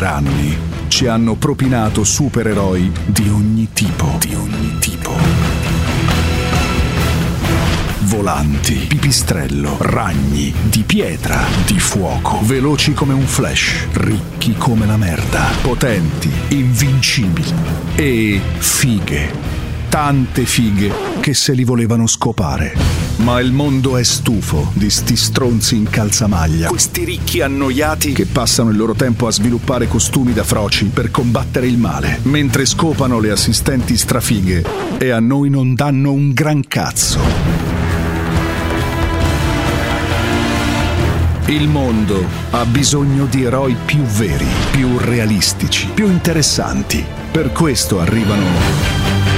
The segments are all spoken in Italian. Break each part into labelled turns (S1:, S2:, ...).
S1: Per anni ci hanno propinato supereroi di ogni tipo. Volanti, pipistrello, ragni, di pietra, di fuoco, veloci come un flash, ricchi come la merda, potenti, invincibili e fighe. Tante fighe che se li volevano scopare. Ma il mondo è stufo di sti stronzi in calzamaglia, questi ricchi annoiati che passano il loro tempo a sviluppare costumi da froci per combattere il male, mentre scopano le assistenti strafighe e a noi non danno un gran cazzo. Il mondo ha bisogno di eroi più veri, più realistici, più interessanti. Per questo arrivano...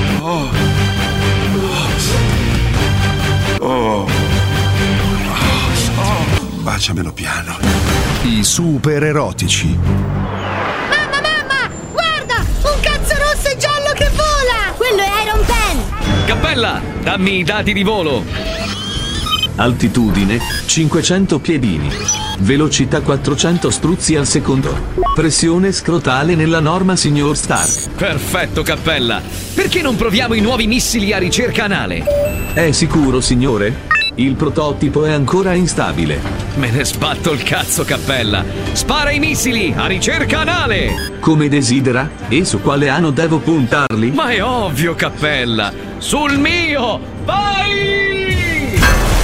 S2: Baciamelo piano.
S1: I super erotici.
S3: Mamma, guarda! Un cazzo rosso e giallo che vola! Quello è Iron Pen!
S4: Cappella, dammi i dati di volo.
S5: Altitudine 500 piedini. Velocità 400 struzzi al secondo. Pressione scrotale nella norma, signor Stark.
S4: Perfetto, Cappella. Perché non proviamo i nuovi missili a ricerca anale?
S5: È sicuro, signore? Il prototipo è ancora instabile.
S4: Me ne sbatto il cazzo, Cappella. Spara i missili a ricerca anale.
S5: Come desidera? E su quale ano devo puntarli?
S4: Ma è ovvio, Cappella. Sul mio. Vai!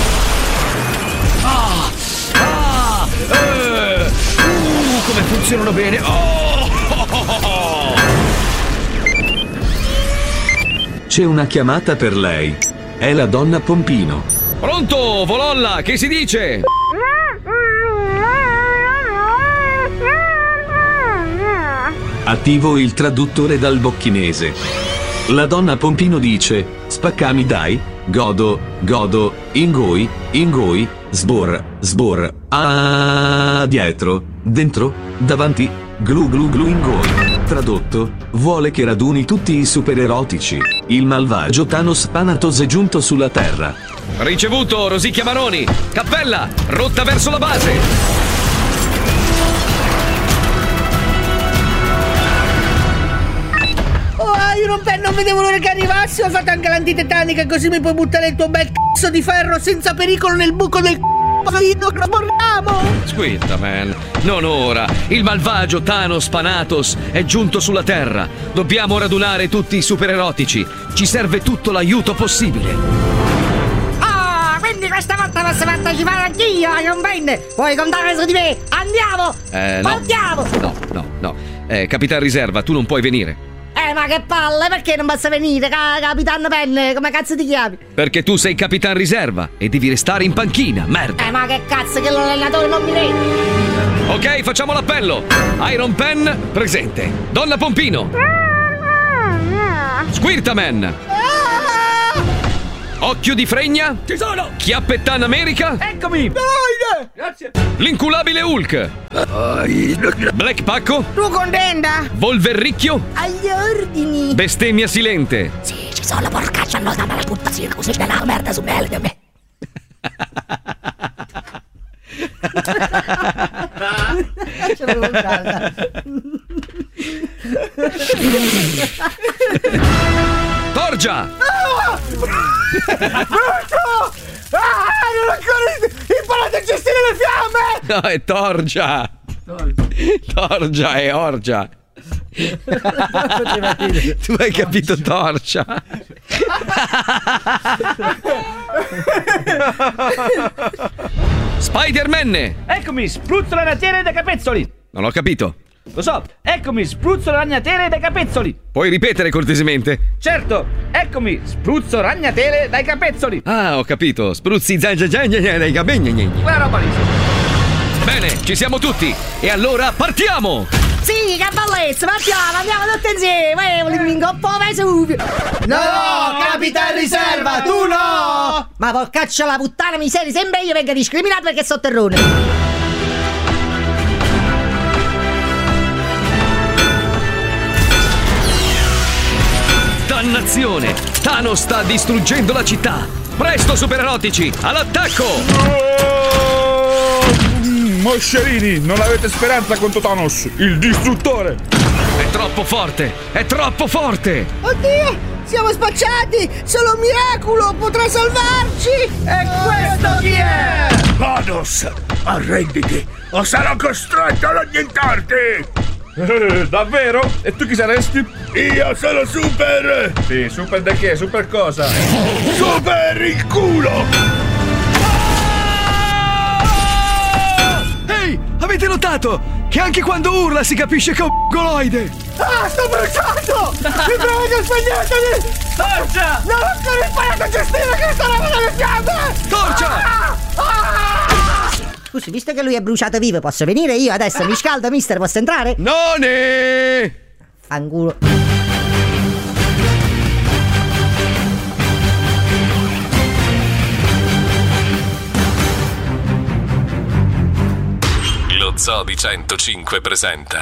S4: Come funzionano bene.
S5: C'è una chiamata per lei. È la donna Pompino.
S4: Pronto, Vololla, che si dice?
S5: Attivo il traduttore dal bocchinese. La donna Pompino dice: spaccami dai, godo, ingoi, sbor, dietro, dentro, davanti, glu ingoi. Tradotto, vuole che raduni tutti i supererotici. Il malvagio Thanos Thanatos è giunto sulla Terra.
S4: Ricevuto, Rosicchia Maroni. Cappella, rotta verso la base.
S6: Non vedevo l'ora che arrivassi. Ho fatto anche l'antitetanica, così mi puoi buttare il tuo bel cazzo di ferro senza pericolo nel buco del c***o. Morriamo!
S4: Squitta, man. Non ora. Il malvagio Thanos Thanatos è giunto sulla Terra. Dobbiamo radunare tutti i supererotici. Ci serve tutto l'aiuto possibile.
S3: Quindi questa volta posso partecipare anch'io, Iron Man. Puoi contare su di me. Andiamo! Partiamo!
S4: No. Capitan Riserva, tu non puoi venire.
S3: Ma che palle, perché non basta venire? Capitan Pen, come cazzo ti chiami?
S4: Perché tu sei Capitan Riserva e devi restare in panchina, merda.
S3: Ma che cazzo, che l'allenatore non mi vede?
S4: Ok, facciamo l'appello. Iron Pen, presente. Donna Pompino. Squirtaman. Occhio di Fregna.
S7: Ci sono.
S4: Chiappettan America.
S7: Eccomi.
S6: Dai!
S7: Grazie.
S4: L'inculabile Hulk. Black Pacco.
S3: Tu contenta?
S4: Volverricchio.
S3: Agli ordini.
S4: Bestemmia silente.
S3: Sì, ci sono, porcaccia, no, dammi la puttana, così c'è la merda su me. Ce l'avevo in casa.
S4: Torgia.
S6: Non ho ancora imparato a gestire le fiamme!
S4: No, è Torgia. Torgia è Orgia. Tu hai capito Torcia. Spider-Man.
S7: Eccomi, spruzzo la ragnatela dai capezzoli.
S4: Non ho capito.
S7: Lo so, eccomi, spruzzo la ragnatela dai capezzoli.
S4: Puoi ripetere cortesemente?
S7: Certo, eccomi, spruzzo ragnatele dai capezzoli.
S4: Ah, ho capito. Spruzzi dai capelli.
S7: Quella roba lì.
S4: Bene, ci siamo tutti. E allora partiamo.
S3: Sì, che bellezza, partiamo, andiamo tutti insieme. Volevi un po' Vesuvio.
S6: No, Capitan Riserva, tu no!
S3: Ma porcaccia la puttana miseria, sembra io venga discriminato perché sono terrone.
S4: Dannazione! Thanos sta distruggendo la città! Presto, supererotici, all'attacco!
S8: Moscerini, non avete speranza contro Thanos, il distruttore.
S4: È troppo forte, è troppo forte.
S6: Oddio, siamo spacciati. Solo un miracolo potrà salvarci.
S7: E questo chi è?
S2: Thanos, arrenditi o sarò costretto ad annientarti.
S8: Davvero? E tu chi saresti?
S2: Io sono Super.
S8: Sì, super da che? Super cosa?
S2: Super il culo.
S1: Ehi, avete notato che anche quando urla si capisce che è un goloide?
S6: Ah, sto bruciando! Mi prego, spegnetevi!
S7: Torcia!
S6: Non ho ancora imparato a gestire questa roba delle fiamme!
S1: Torcia!
S9: Scusi, visto che lui è bruciato vivo, posso venire io adesso? Mi scaldo, mister, posso entrare?
S4: Noni!
S9: Fanculo.
S10: Lo Zoo di 105 presenta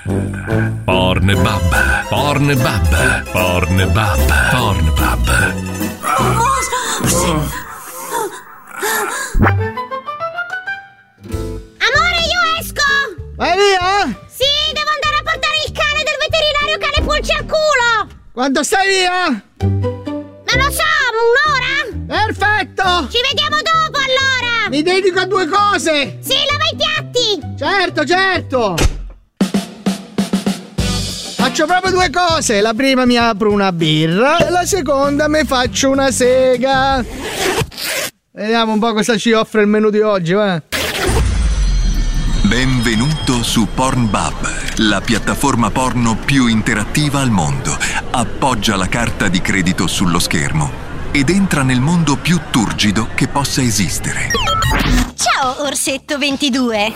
S10: Pornbub, Pornbub, Pornbub, Pornbub.
S3: Amore, io esco!
S6: Vai via!
S3: Sì, devo andare a portare il cane del veterinario che ha le pulci al culo!
S6: Quando stai via?
S3: Non lo so, un'ora?
S6: Perfetto!
S3: Ci vediamo dopo allora!
S6: Mi dedico a due cose!
S3: Sì, lava i piatti!
S6: Certo, certo! Faccio proprio due cose. La prima mi apro una birra e la seconda mi faccio una sega. Vediamo un po' cosa ci offre il menù di oggi, va?
S11: Benvenuto su Pornbub, la piattaforma porno più interattiva al mondo. Appoggia la carta di credito sullo schermo ed entra nel mondo più turgido che possa esistere.
S3: Ciao, Orsetto 22!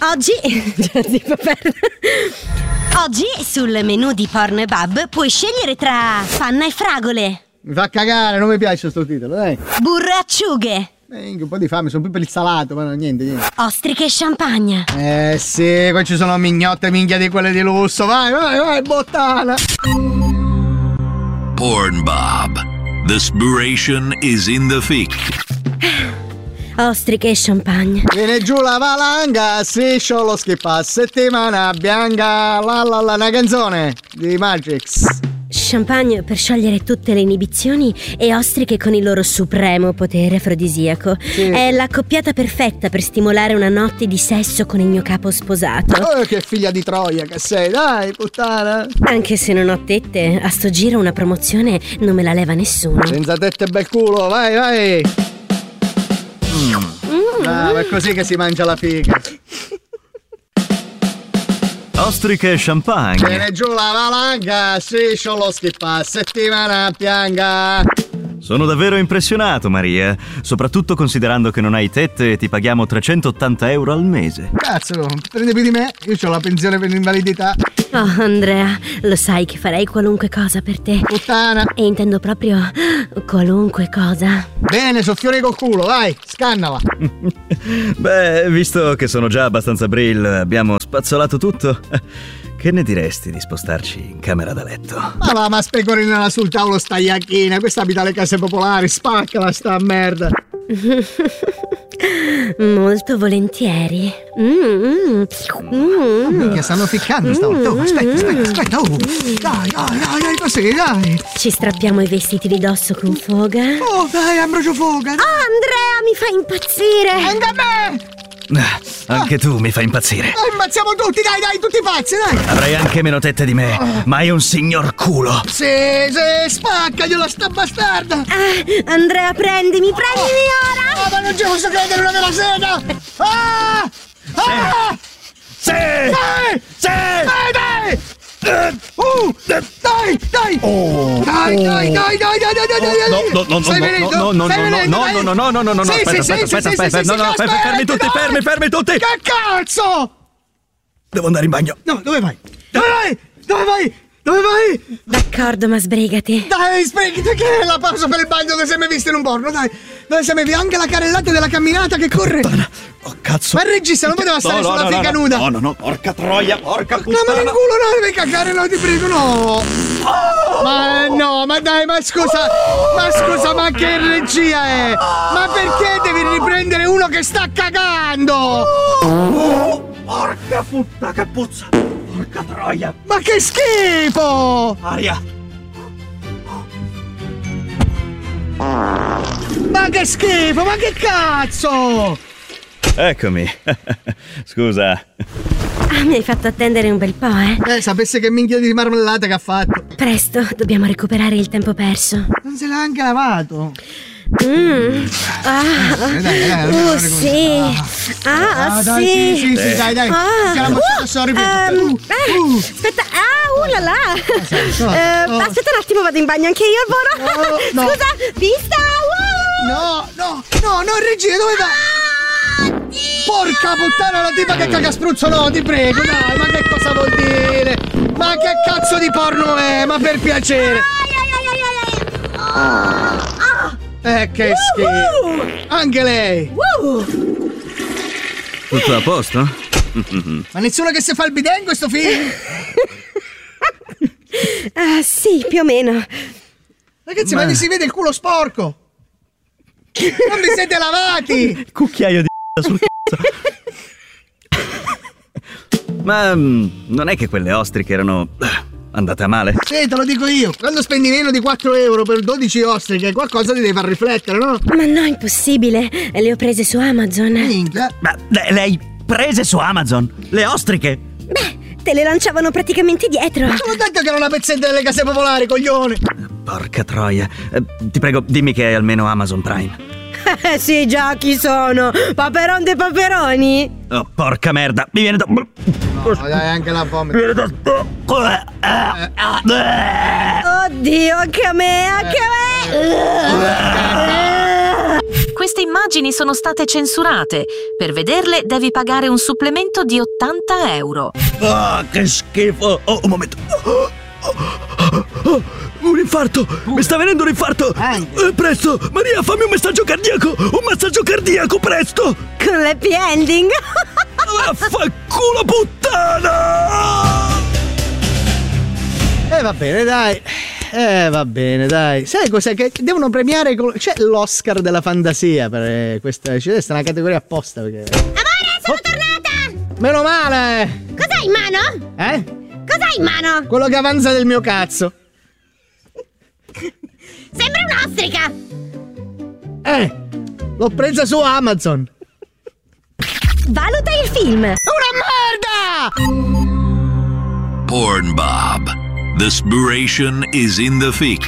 S3: Oggi sul menù di Pornbub puoi scegliere tra panna e fragole,
S6: Mi fa cagare, non mi piace sto titolo, dai.
S3: burro e acciughe,
S6: Un po' di fame, sono più per il salato, ma no, niente.
S3: ostriche e champagne.
S6: Sì, qua ci sono mignotte minchia di quelle di lusso. Vai, bottana.
S10: Pornbub. The spiration is in the thick.
S3: Ostriche e champagne.
S6: Viene giù la valanga, striscio lo schippa, settimana bianca, una canzone di Matrix.
S3: Champagne per sciogliere tutte le inibizioni e ostriche con il loro supremo potere afrodisiaco.
S6: Sì.
S3: È l'accoppiata perfetta per stimolare una notte di sesso con il mio capo sposato.
S6: Oh, che figlia di Troia che sei, dai, puttana.
S3: Anche se non ho tette, a sto giro una promozione non me la leva nessuno.
S6: Senza tette bel culo, vai. Bravo, è così che si mangia la figa.
S12: Ostriche e champagne.
S6: Viene giù la valanga, striscio lo schippa, settimana bianca.
S12: Sono davvero impressionato, Maria. Soprattutto considerando che non hai tette e ti paghiamo 380 euro al mese.
S6: Cazzo, prende più di me? Io ho la pensione per l'invalidità.
S3: Oh, Andrea, lo sai che farei qualunque cosa per te.
S6: Puttana.
S3: E intendo proprio qualunque cosa.
S6: Bene, soffione col culo, vai, scannala.
S12: Beh, visto che sono già abbastanza brill, abbiamo spazzolato tutto. Che ne diresti di spostarci in camera da letto?
S6: Ma specorinala sul tavolo sta iacchina. Questa abita alle case popolari, spaccala sta merda.
S3: Molto volentieri.
S6: Minchia, stanno ficcando stavolta. Oh, aspetta. Oh. Dai, così, dai.
S3: Ci strappiamo i vestiti di dosso con foga.
S6: Oh, dai, Ambrogio Foga.
S3: Andrea, mi fa impazzire.
S6: Anche a me.
S12: Anche tu mi fai impazzire.
S6: Ammazziamo tutti, dai, tutti pazzi, dai.
S12: Avrai anche meno tette di me, ma hai un signor culo.
S6: Sì, spaccagliela sta bastarda.
S3: Andrea, prendimi ora.
S6: Ma non ci posso credere, una della sega.
S12: Sì.
S6: Dai. Dai. Oh. Dai.
S12: No. Aspetta, fermi tutti.
S6: Che cazzo?
S12: Devo andare in bagno.
S6: No, dove vai? Dove vai?
S3: D'accordo, ma sbrigati.
S6: Dai, sbrigati, che è la pausa per il bagno dove sei mai visto in un porno, dai. Dove sei mai visto anche la carrellata della camminata che corre.
S12: Oh, cazzo.
S6: Ma il regista non poteva stare sulla figa nuda.
S12: No, porca troia, porca puttana.
S6: No, ma in culo, no, devi cagare, no, ti prego, no. Ma no, ma dai, ma scusa, ma che regia è? Ma perché devi riprendere uno che sta cagando?
S12: Porca puttana che puzza! Porca troia!
S6: Ma che schifo!
S12: Aria!
S6: Ma che schifo, ma che cazzo!
S12: Eccomi. Scusa.
S13: Mi hai fatto attendere un bel po', eh?
S6: Sapesse che minchia di marmellata che ha fatto.
S13: Presto, dobbiamo recuperare il tempo perso.
S6: Non se l'ha anche lavato.
S13: Dai, sì.
S6: Sì, dai.
S13: Aspetta, là là. Aspetta un attimo, vado in bagno anche io, Boro. Scusa, vista.
S6: No, regia, dove va? Porca puttana, la tipa che caga spruzzo, no, ti prego, dai, ma che cosa vuol dire? Ma che cazzo di porno è? Ma per piacere. Che schifo. Anche lei.
S12: Tutto a posto?
S6: Ma nessuno che si fa il bidet in questo film?
S13: Sì, più o meno.
S6: Ragazzi, ma si vede il culo sporco. Non vi siete lavati.
S12: Cucchiaio di sul cazzo. Ma non è che quelle ostriche erano andate a male?
S6: Sì, te lo dico io. Quando spendi meno di 4 euro per 12 ostriche, qualcosa ti deve far riflettere, no?
S13: Ma no, impossibile. Le ho prese su Amazon.
S6: Minchia.
S12: Ma le hai prese su Amazon? Le ostriche?
S13: Beh, te le lanciavano praticamente dietro.
S6: Ma sono detto che era una pezzetta delle case popolari, coglione.
S12: Porca troia. Ti prego, dimmi che hai almeno Amazon Prime.
S13: Sì, già, chi sono? Paperon dei paperoni?
S12: Oh, porca merda, mi viene da...
S6: No, dai, anche la fame.
S12: Mi viene da...
S13: Oddio, anche a me.
S14: Queste immagini sono state censurate. Per vederle devi pagare un supplemento di 80 euro.
S12: Che schifo. Oh, un momento. Un infarto! Mi sta venendo un infarto! Presto! Maria, fammi un massaggio cardiaco! Un massaggio cardiaco, presto!
S13: Con l'happy ending!
S12: Vaffanculo puttana!
S6: Va bene, dai. Sai cos'è? Che devono premiare. C'è l'Oscar della fantasia per questa. C'è una categoria apposta. Perché...
S3: Amore, sono tornata!
S6: Meno male!
S3: Cos'hai in mano? Cos'hai in mano?
S6: Quello che avanza del mio cazzo.
S3: Sembra un'ostrica!
S6: L'ho presa su Amazon.
S13: Valuta il film.
S6: Una merda!
S10: Pornbob. The spiration is in the fic.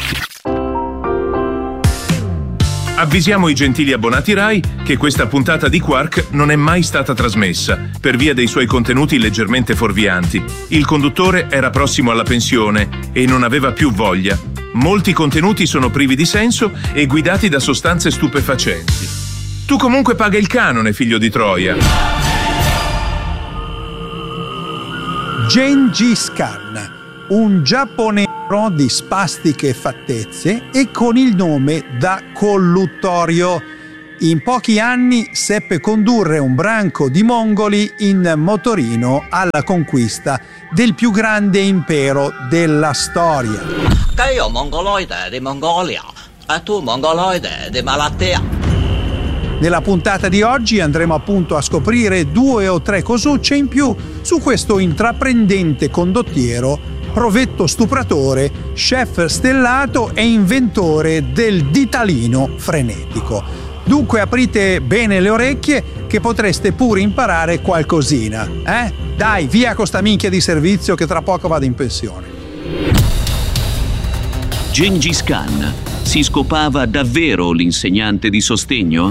S15: Avvisiamo i gentili abbonati Rai che questa puntata di Quark non è mai stata trasmessa per via dei suoi contenuti leggermente fuorvianti. Il conduttore era prossimo alla pensione e non aveva più voglia. Molti contenuti sono privi di senso e guidati da sostanze stupefacenti. Tu comunque paga il canone, figlio di Troia.
S16: Gengis Khan, un giapponese di spastiche fattezze e con il nome da colluttorio. In pochi anni seppe condurre un branco di mongoli in motorino alla conquista del più grande impero della storia.
S17: Che io mongoloide di Mongolia e tu mongoloide di Malattia.
S16: Nella puntata di oggi andremo appunto a scoprire 2 o 3 cosucce in più su questo intraprendente condottiero, provetto stupratore, chef stellato e inventore del ditalino frenetico. Dunque aprite bene le orecchie che potreste pure imparare qualcosina, Dai, via con sta minchia di servizio che tra poco vado in pensione.
S18: Gengis Khan si scopava davvero l'insegnante di sostegno?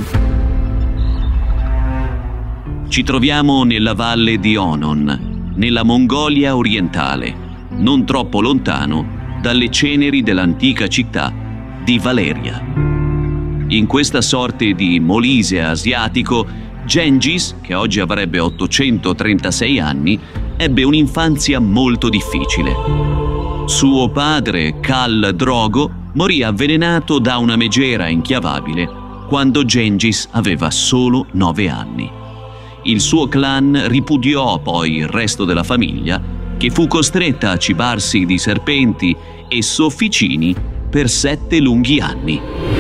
S18: Ci troviamo nella valle di Onon, nella Mongolia orientale, non troppo lontano dalle ceneri dell'antica città di Valeria. In questa sorte di Molise asiatico, Gengis, che oggi avrebbe 836 anni, ebbe un'infanzia molto difficile. Suo padre, Khal Drogo, morì avvelenato da una megera inchiavabile quando Gengis aveva solo 9 anni. Il suo clan ripudiò poi il resto della famiglia che fu costretta a cibarsi di serpenti e sofficini per 7 lunghi anni.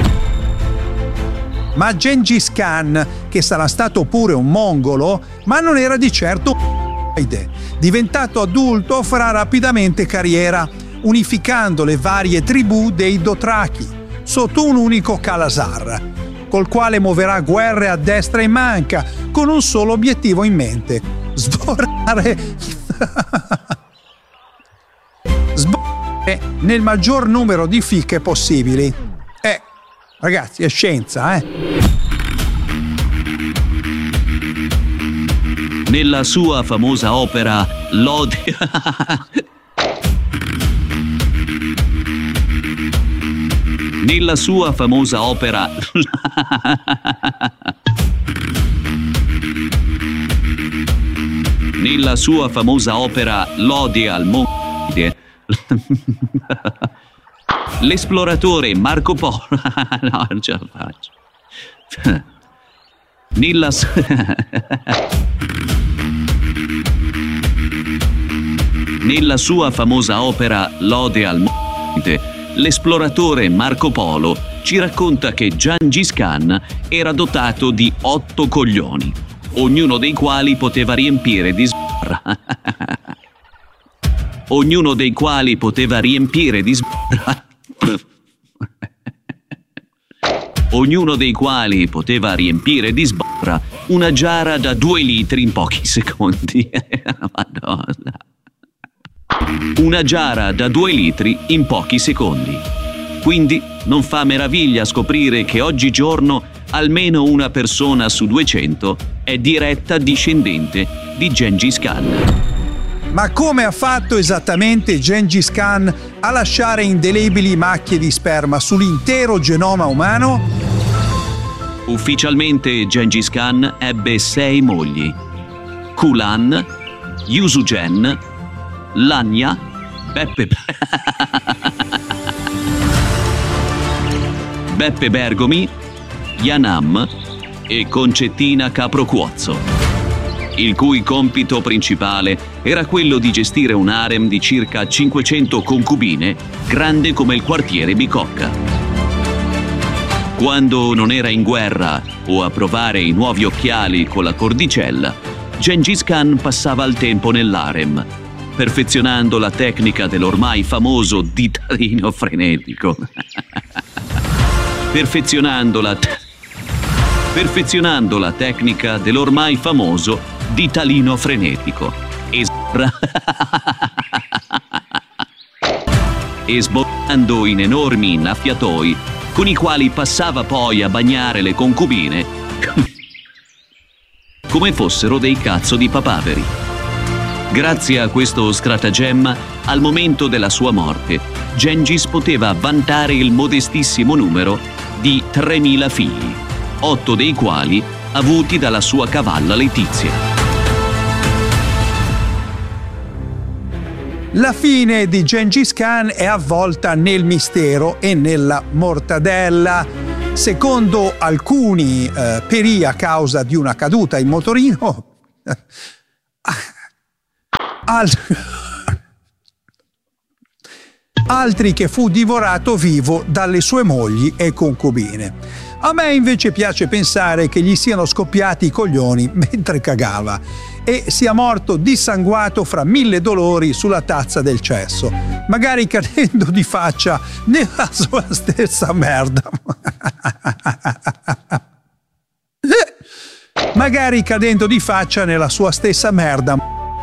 S16: Ma Gengis Khan, che sarà stato pure un mongolo, ma non era di certo diventato adulto, farà rapidamente carriera, unificando le varie tribù dei Dothraki sotto un unico Kalasar, col quale muoverà guerre a destra e manca, con un solo obiettivo in mente: sborrare nel maggior numero di fiche possibili. Ragazzi, è scienza,
S18: Nella sua famosa opera L'Ode... Nella sua famosa opera... Nella sua famosa opera L'Ode al Monte... L'esploratore Marco Polo... No, non ce la faccio. Nella sua famosa opera L'Ode al Monte, l'esploratore Marco Polo ci racconta che Gengis Khan era dotato di 8 coglioni, ognuno dei quali poteva riempire di sbarra. Ognuno dei quali poteva riempire di sbarra. Ognuno dei quali poteva riempire di sbarra una giara da 2 litri in pochi secondi. Madonna. Una giara da 2 litri in pochi secondi. Quindi non fa meraviglia scoprire che oggigiorno almeno una persona su 200 è diretta discendente di Gengis Khan.
S16: Ma come ha fatto esattamente Gengis Khan a lasciare indelebili macchie di sperma sull'intero genoma umano?
S18: Ufficialmente Gengis Khan ebbe 6 mogli: Kulan, Yusugen, Lanya, Beppe Bergomi, Yanam e Concettina Caprocuozzo, il cui compito principale era quello di gestire un harem di circa 500 concubine, grande come il quartiere Bicocca. Quando non era in guerra o a provare i nuovi occhiali con la cordicella, Gengis Khan passava il tempo nell'harem, perfezionando la tecnica dell'ormai famoso ditalino frenetico. Perfezionando la tecnica dell'ormai famoso ditalino frenetico e sboccando in enormi innaffiatoi con i quali passava poi a bagnare le concubine come fossero dei cazzo di papaveri. Grazie a questo stratagemma, al momento della sua morte, Gengis poteva vantare il modestissimo numero di 3.000 figli, 8 dei quali avuti dalla sua cavalla Letizia.
S16: La fine di Gengis Khan è avvolta nel mistero e nella mortadella. Secondo alcuni perì a causa di una caduta in motorino. Altri che fu divorato vivo dalle sue mogli e concubine. A me invece piace pensare che gli siano scoppiati i coglioni mentre cagava e sia morto dissanguato fra 1000 dolori sulla tazza del cesso, magari cadendo di faccia nella sua stessa merda. Magari cadendo di faccia nella sua stessa merda.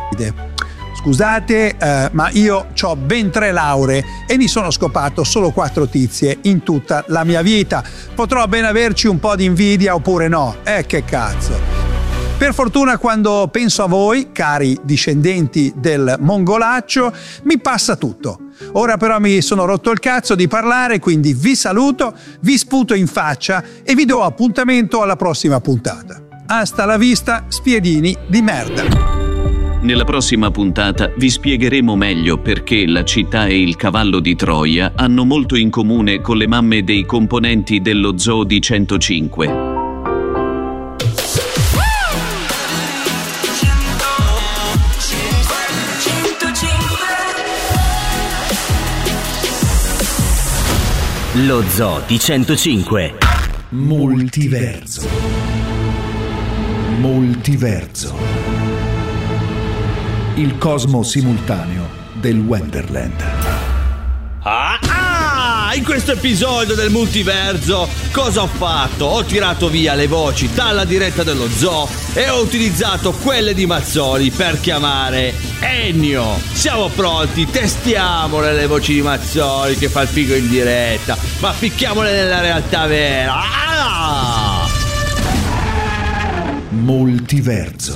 S16: Scusate, ma io ho ben 3 lauree e mi sono scopato solo 4 tizie in tutta la mia vita. Potrò ben averci un po' di invidia oppure no. Che cazzo. Per fortuna quando penso a voi, cari discendenti del mongolaccio, mi passa tutto. Ora però mi sono rotto il cazzo di parlare, quindi vi saluto, vi sputo in faccia e vi do appuntamento alla prossima puntata. Hasta la vista, spiedini di merda.
S18: Nella prossima puntata vi spiegheremo meglio perché la città e il cavallo di Troia hanno molto in comune con le mamme dei componenti dello Zoo di 105.
S19: Lo Zoo di 105.
S1: Multiverso. Multiverso. Il cosmo simultaneo del Wonderland.
S20: In questo episodio del multiverso cosa ho fatto? Ho tirato via le voci dalla diretta dello zoo e ho utilizzato quelle di Mazzoli per chiamare Ennio. Siamo pronti? Testiamole le voci di Mazzoli che fa il figo in diretta, ma picchiamole nella realtà vera.
S1: Multiverso.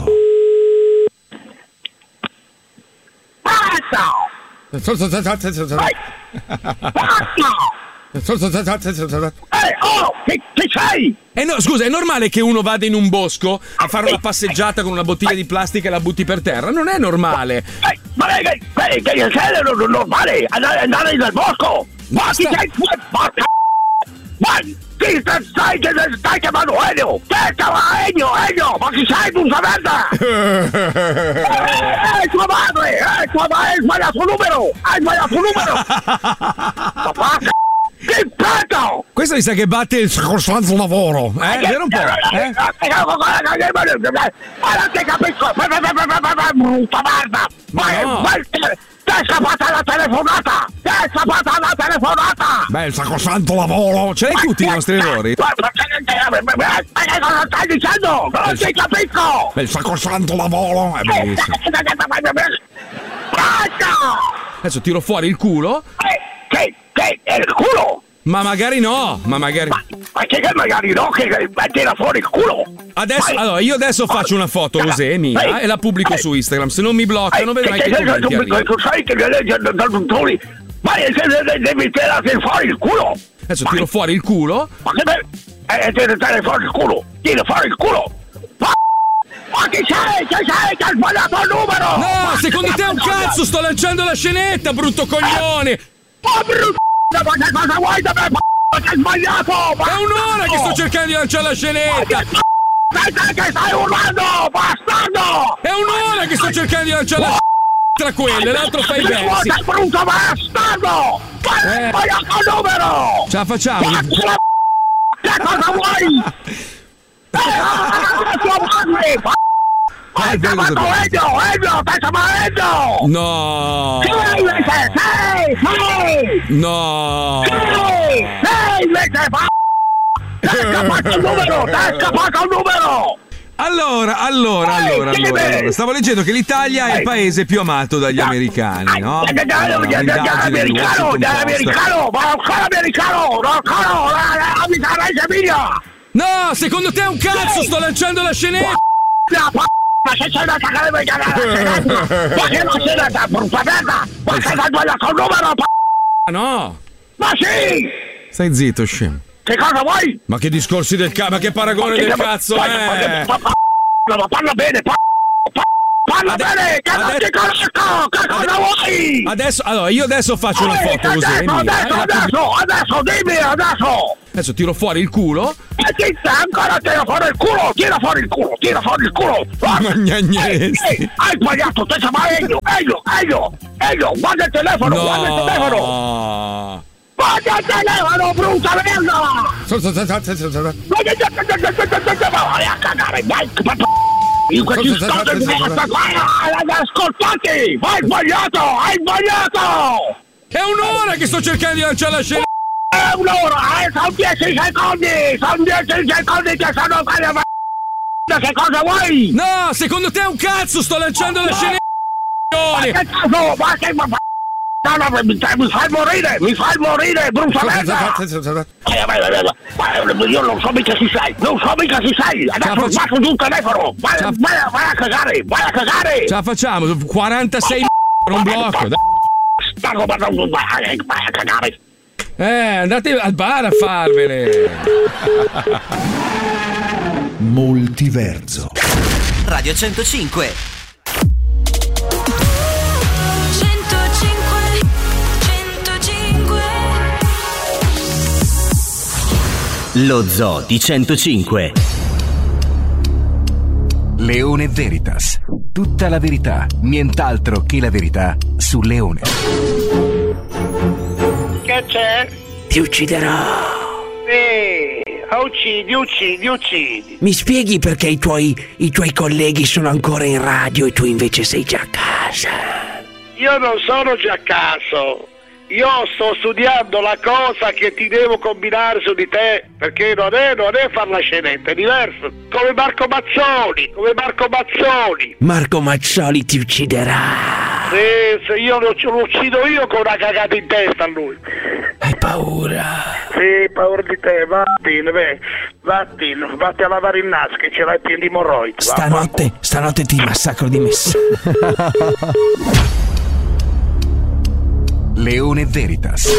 S2: Chi sei?
S21: No, scusa, è normale che uno vada in un bosco a fare una passeggiata con una bottiglia di plastica e la butti per terra? Non è normale.
S2: Ma che è normale? Andare nel bosco? Ma chi sei? Ma chi stai chiamando Ennio? Che chiama Ennio? Ma chi sei tu, sta merda? Tua madre! Hai sbagliato il numero! Papà, che pezzo!
S21: Questo mi sa che batte il costanzo lavoro, vero un po'?
S2: Ma che capisco! Brutta merda! Ti è scappata la telefonata!
S21: Beh, il sacrosanto lavoro! Ce l'hai tutti i nostri errori?
S2: Ma che cosa stai dicendo? Non ti capisco!
S21: Beh, il sacrosanto lavoro! È bellissimo! Adesso tiro fuori il culo.
S2: Che è il culo?
S21: Ma magari no,
S2: Ma che magari no, che tira fuori il culo?
S21: Allora, io adesso faccio una foto così, mia, e la pubblico su Instagram. Se non mi bloccano, vedrai che commenti arrivano.
S2: Tu sai che le leggi ma devi tirare fuori il culo!
S21: Adesso tiro fuori il culo.
S2: Ma che tirare fuori il culo? Tira fuori il culo! Ma chi sei? Che hai sbagliato il numero!
S21: No, secondo te è un cazzo, sto lanciando la scenetta, brutto coglione!
S2: Ma brutto! Ma che cosa vuoi da me? Che hai sbagliato!
S21: È un'ora che sto cercando di lanciare la scenetta!
S2: Che stai urlando, bastardo!
S21: È un'ora che sto cercando di lanciare la tra quelle, l'altro fai i versi!
S2: Sei brutto bastardo! Hai sbagliato il numero!
S21: Ce la facciamo!
S2: Che cosa vuoi? Hai chiamato Ennio! Stai chiamando!
S21: No!
S2: Sei invece! Sei!
S21: No!
S2: Sei invece! Ti è scappato il numero!
S21: Allora, stavo leggendo che l'Italia è il paese più amato dagli americani, no? No, secondo te è un cazzo, sto lanciando la scenetta!
S2: Ma che c'è da cagare per cagare? Ma che non c'è da brutta merda? Ma che hai sbagliato il numero?
S21: No!
S2: Ma sì!
S21: Stai zitto, scemo.
S2: Che cosa vuoi?
S21: Ma che discorsi del cazzo, ma che paragone del cazzo è?
S2: Ma parla bene, parla bene, che non ti conosco, che cosa vuoi?
S21: Allora, io adesso faccio una foto così.
S2: Adesso, dimmi, adesso!
S21: Adesso tiro fuori il culo.
S2: E ancora tira fuori il culo!
S21: Ma gnagnesti!
S2: Hai sbagliato, te chiama Ennio, guarda il telefono, guarda il telefono, brutta merda! Vai a cagare, vai! In questi scontri ascoltati! Hai sbagliato!
S21: È un'ora che sto cercando di lanciare la scena!
S2: È un'ora! Sono 10 secondi che sono bene! Che cosa vuoi?
S21: No, secondo te è un cazzo, sto lanciando la scena!
S2: Ma che cazzo? Ma che... mi fai morire, brutta merda! Io non so mica chi sei! Adesso faccio giù il telefono! Vai a cagare!
S21: Ce la facciamo, 46 non blocco!
S2: Vai a cagare!
S21: Andate al bar a farvele!
S1: Multiverso.
S19: Radio 105. Lo Zoo di 105.
S1: Leone Veritas. Tutta la verità, nient'altro che la verità su Leone.
S2: Che c'è?
S5: Ti ucciderò.
S2: Uccidi.
S5: Mi spieghi perché i tuoi colleghi sono ancora in radio e tu invece sei già a casa?
S2: Io non sono già a casa. Io sto studiando la cosa che ti devo combinare su di te, perché non è far la scenetta, è diverso. Come Marco Mazzoli.
S5: Marco Mazzoli ti ucciderà.
S2: Se io lo uccido io con una cagata in testa a lui.
S5: Hai paura?
S2: Sì, paura di te, vatti a lavare il naso che ce l'hai pieno di morroidi.
S5: Stanotte ti massacro di messa.
S1: Leone Veritas.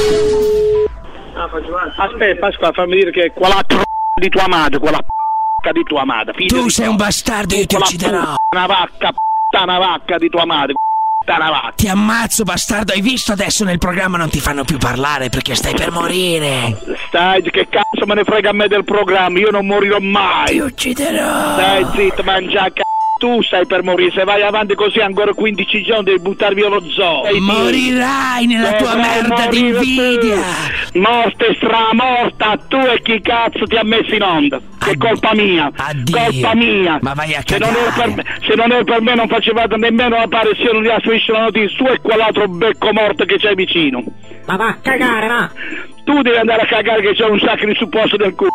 S2: Aspetta, Pasqua, fammi dire che quella di tua madre,
S5: Tu sei un bastardo, io ti ucciderò.
S2: Una vacca di tua madre.
S5: Ti ammazzo, bastardo. Hai visto adesso nel programma non ti fanno più parlare perché stai per morire.
S2: Che cazzo me ne frega a me del programma? Io non morirò mai.
S5: Ti ucciderò.
S2: Stai zitto, mangia tu stai per morire. Se vai avanti così ancora 15 giorni devi buttar via lo zoo.
S5: Morirai nella tua merda di invidia.
S2: Morte stramorta, tu e chi cazzo ti ha messo in onda? Che colpa mia. Colpa mia.
S5: Ma vai a cagare.
S2: Se non è per me non facevate nemmeno l'apparizione di la la notizia. Tu e quell'altro becco morto che c'hai vicino.
S5: Ma va a cagare, va.
S2: Tu devi andare a cagare che c'è un sacco di supposto del culo.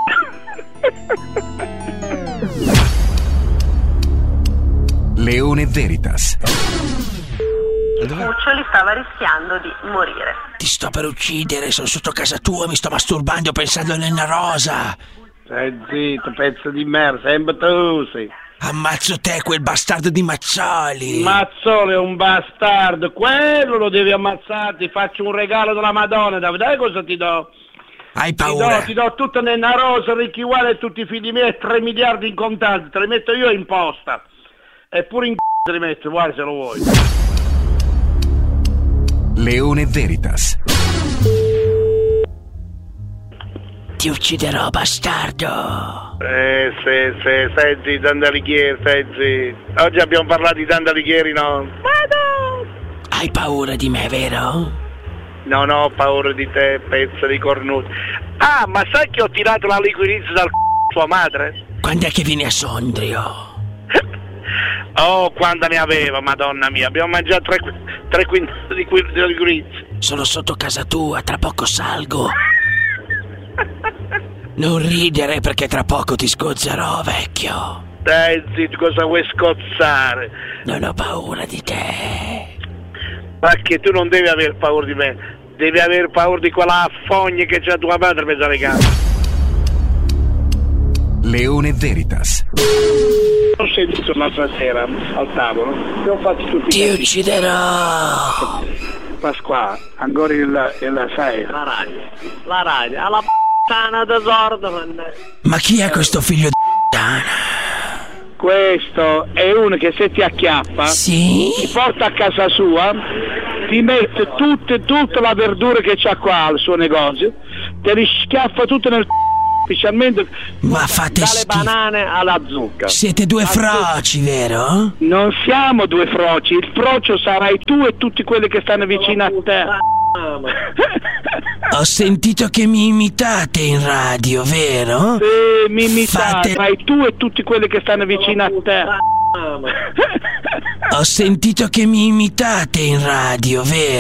S1: Leone Veritas.
S22: Cuccioli stava rischiando di morire.
S5: Ti sto per uccidere, sono sotto casa tua, mi sto masturbando pensando a Nena Rosa.
S2: Stai zitto, pezzo di merda, sempre tu sei.
S5: Ammazzo te, quel bastardo di Mazzoli.
S2: Mazzoli è un bastardo, quello lo devi ammazzare, ti faccio un regalo della Madonna, dai cosa ti do?
S5: Hai paura?
S2: Ti do tutta Nena Rosa, Ricky Uale e tutti i figli miei, 3 miliardi in contanti, te li metto io in posta. Eppure in te li metto, guarda se lo vuoi.
S1: Leone Veritas.
S5: Ti ucciderò, bastardo.
S2: Stai zitto, Andalighieri, stai zitto. Oggi abbiamo parlato di Andalighieri, no?
S5: Hai paura di me, vero?
S2: Non ho paura di te, pezzo di cornuto. Ah, ma sai che ho tirato la liquirizia dal tua madre?
S5: Quando è che vieni a Sondrio?
S2: Oh, quando ne aveva, madonna mia. Abbiamo mangiato 3 quintali di liquirizia.
S5: Sono sotto casa tua, tra poco salgo. Non ridere perché tra poco ti sgozzerò, vecchio.
S2: Dai zitto, cosa vuoi scozzare?
S5: Non ho paura di te.
S2: Ma che tu non devi aver paura di me. Devi aver paura di quella fogna che c'ha tua madre per le gambe.
S1: Leone Veritas.
S2: Ho sentito l'altra sera al tavolo. Abbiamo fatto tutti.
S5: Ti ucciderò.
S2: Pasqua, ancora il sai. La radio, alla p***ana tesoro.
S5: Ma chi è questo figlio di p***ana?
S2: Questo è uno che se ti acchiappa,
S5: sì?
S2: Ti porta a casa sua, ti mette tutta la verdura che c'ha qua al suo negozio, te li schiaffa tutto nel specialmente dalle banane alla zucca.
S5: Siete due froci, vero?
S2: Non siamo due froci, il frocio sarai tu e tutti quelli che stanno vicino a te.
S5: Ho sentito che mi imitate in radio, vero?
S2: Sì, mi imitate, sarai tu e tutti quelli che stanno vicino a te.
S5: Ho sentito che mi imitate in radio, vero?